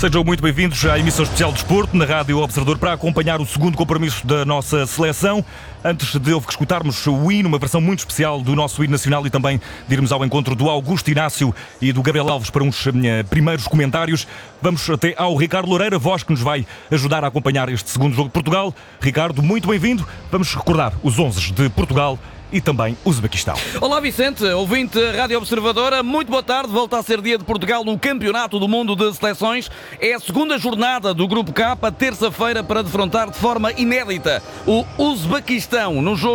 Sejam muito bem-vindos à emissão especial de desporto na Rádio Observador para acompanhar o segundo compromisso da nossa seleção. Antes de escutarmos o hino, uma versão muito especial do nosso hino nacional, e também de irmos ao encontro do Augusto Inácio e do Gabriel Alves para uns primeiros comentários, vamos até ao Ricardo Loureira, voz que nos vai ajudar a acompanhar este segundo jogo de Portugal. Ricardo, muito bem-vindo. Vamos recordar os 11 de Portugal e também Uzbequistão. Olá Vicente, ouvinte Rádio Observadora, muito boa tarde. Volta a ser dia de Portugal no Campeonato do Mundo de Seleções. É a segunda jornada do Grupo K, terça-feira, para defrontar de forma inédita o Uzbequistão no jogo